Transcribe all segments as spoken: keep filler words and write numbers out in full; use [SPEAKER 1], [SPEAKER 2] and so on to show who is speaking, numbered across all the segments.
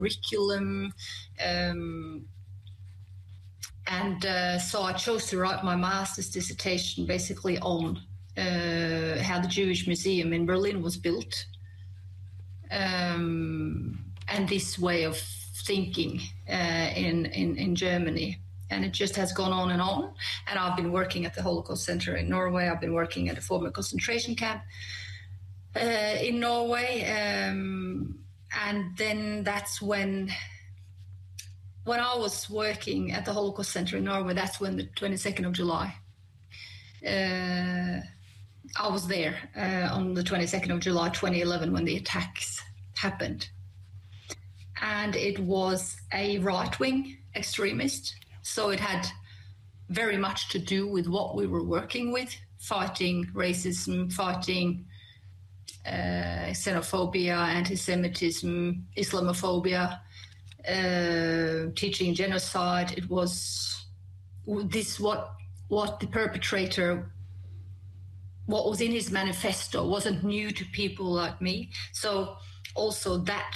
[SPEAKER 1] curriculum. Um, and uh, so I chose to write my master's dissertation basically on uh, how the Jewish Museum in Berlin was built. Um, and this way of thinking uh, in, in, in Germany. And it just has gone on and on. And I've been working at the Holocaust Center in Norway. I've been working at a former concentration camp uh, in Norway. Um, and then that's when, when I was working at the Holocaust Center in Norway, that's when the twenty-second of July, uh, I was there uh, on the twenty-second of July, twenty eleven, when the attacks happened. And it was a right-wing extremist. So it had very much to do with what we were working with, fighting racism, fighting uh, xenophobia, anti-Semitism, Islamophobia, uh, teaching genocide. It was this what what the perpetrator, what was in his manifesto wasn't new to people like me. So also that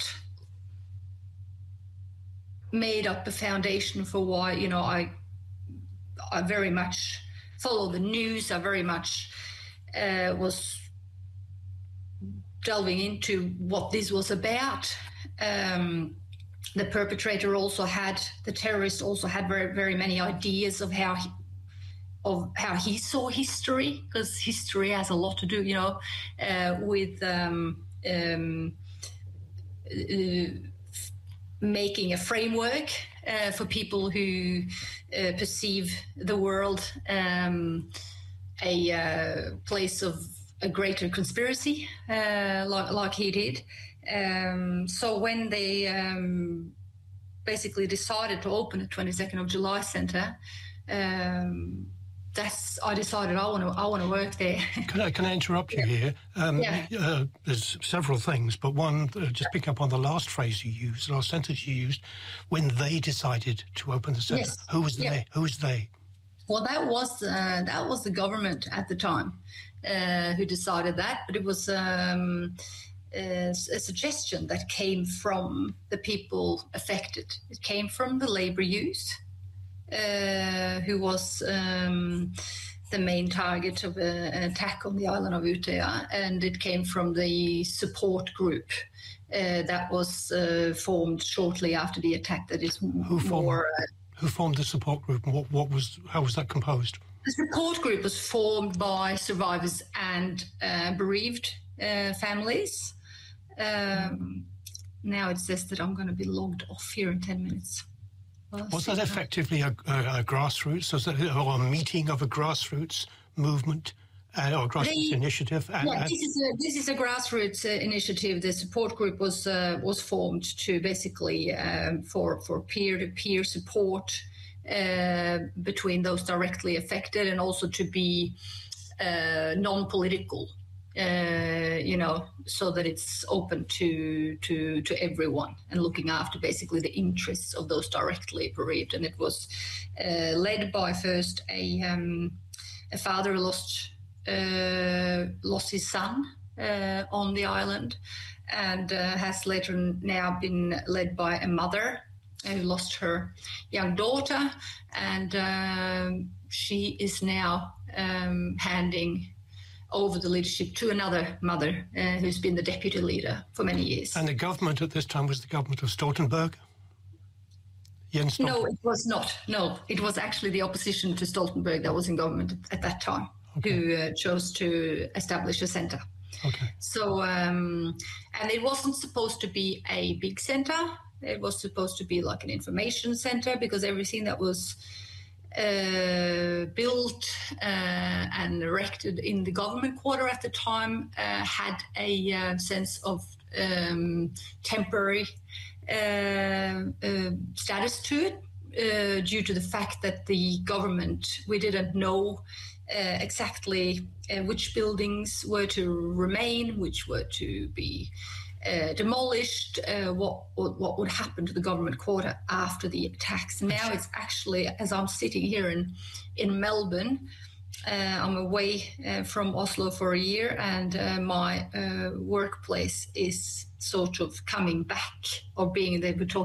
[SPEAKER 1] made up the foundation for why, you know, I I very much follow the news. I very much uh, was delving into what this was about. Um, the perpetrator also had, the terrorist also had very, very many ideas of how he, of how he saw history, because history has a lot to do, you know, uh, with um, um, uh, making a framework uh, for people who uh, perceive the world um, a uh, place of a greater conspiracy, uh, like, like he did. Um, so when they um, basically decided to open the twenty-second of July Center, um, that's I decided I want to I want to work there.
[SPEAKER 2] Can I can I interrupt you here? Um,
[SPEAKER 1] yeah.
[SPEAKER 2] uh, there's several things, but one, uh, just pick up on the last phrase you used, the last sentence you used, when they decided to open the centre.
[SPEAKER 1] Yes.
[SPEAKER 2] Who was
[SPEAKER 1] yeah.
[SPEAKER 2] they? Who was they?
[SPEAKER 1] Well, that was uh, that was the government at the time uh, who decided that, but it was um, a, a suggestion that came from the people affected. It came from the labor youth, uh, who was um, the main target of a, an attack on the island of Utøya, and it came from the support group uh, that was uh, formed shortly after the attack. That is
[SPEAKER 2] Who formed,
[SPEAKER 1] more. Uh,
[SPEAKER 2] who formed the support group, and what, what was how was that composed?
[SPEAKER 1] The support group was formed by survivors and uh, bereaved uh, families. Um, now it says that I'm going to be logged off here in ten minutes. Well,
[SPEAKER 2] was that effectively a, a, a grassroots, was that or a meeting of a grassroots movement uh, or grassroots
[SPEAKER 1] the,
[SPEAKER 2] initiative? And,
[SPEAKER 1] yeah, this is a, this is a grassroots uh, initiative. The support group was uh, was formed to basically um, for for peer to peer support uh, between those directly affected, and also to be uh, non-political. Uh, you know, so that it's open to to to everyone and looking after basically the interests of those directly bereaved. And it was uh, led by first a um, a father who lost uh, lost his son uh, on the island, and uh, has later now been led by a mother who lost her young daughter, and um, she is now um, handing over the leadership to another mother uh, who's been the deputy leader for many years.
[SPEAKER 2] And the government at this time was the government of Stoltenberg? Jens Stoltenberg?
[SPEAKER 1] No, it was not. No, it was actually the opposition to Stoltenberg that was in government at that time, okay, who uh, chose to establish a centre.
[SPEAKER 2] Okay.
[SPEAKER 1] So, um, and it wasn't supposed to be a big centre. It was supposed to be like an information centre, because everything that was Uh, built uh, and erected in the government quarter at the time uh, had a uh, sense of um, temporary uh, uh, status to it uh, due to the fact that the government, we didn't know uh, exactly uh, which buildings were to remain, which were to be Uh, demolished, uh, what, what what would happen to the government quarter after the attacks. Now it's actually, as I'm sitting here in in Melbourne, uh, I'm away uh, from Oslo for a year, and uh, my uh, workplace is sort of coming back or being, they were talking